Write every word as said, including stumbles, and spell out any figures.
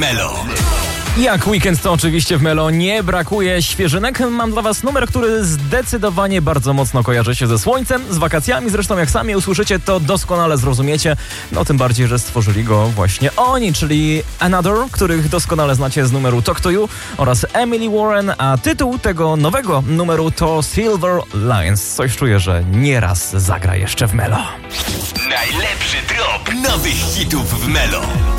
Melo. Jak weekend, to oczywiście w Melo nie brakuje świeżynek. Mam dla was numer, który zdecydowanie bardzo mocno kojarzy się ze słońcem, z wakacjami. Zresztą jak sami usłyszycie, to doskonale zrozumiecie. No tym bardziej, że stworzyli go właśnie oni, czyli Another, których doskonale znacie z numeru Talk to You, oraz Emily Warren, a tytuł tego nowego numeru to Silver Lines. Coś czuję, że nieraz zagra jeszcze w Melo. Najlepszy drop nowych hitów w Melo.